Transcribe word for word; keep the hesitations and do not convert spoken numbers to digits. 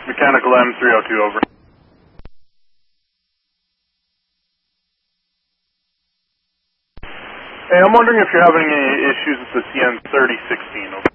Mechanical M three oh two, over. Hey, I'm wondering if you're having any issues with the C N thirty sixteen, over.